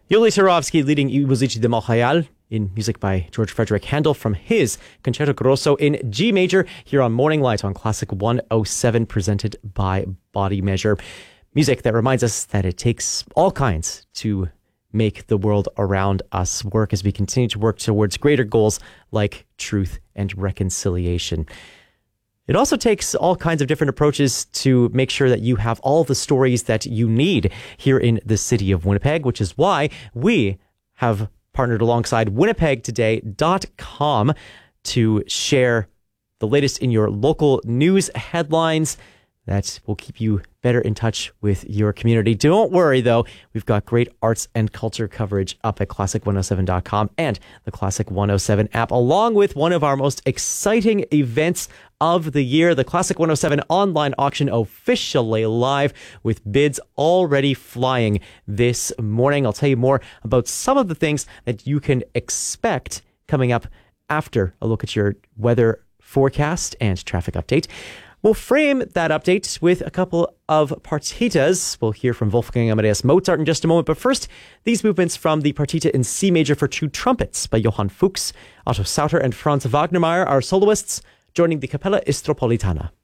Yuli Turovsky leading I Muzici de Montréal in music by George Frederick Handel from his Concerto Grosso in G major here on Morning Light on Classic 107, presented by Body Measure. Music that reminds us that it takes all kinds to make the world around us work as we continue to work towards greater goals like truth and reconciliation. It also takes all kinds of different approaches to make sure that you have all the stories that you need here in the city of Winnipeg, which is why we have partnered alongside winnipegtoday.com to share the latest in your local news headlines that will keep you better in touch with your community. Don't worry, though. We've got great arts and culture coverage up at classic107.com and the Classic 107 app, along with one of our most exciting events of the year, the Classic 107 online auction, officially live with bids already flying this morning. I'll tell you more about some of the things that you can expect coming up after a look at your weather forecast and traffic update. We'll frame that update with a couple of partitas. We'll hear from Wolfgang Amadeus Mozart in just a moment. But first, these movements from the partita in C major for two trumpets by Johann Fuchs. Otto Sauter and Franz Wagnermeyer are soloists, joining the Capella Istropolitana.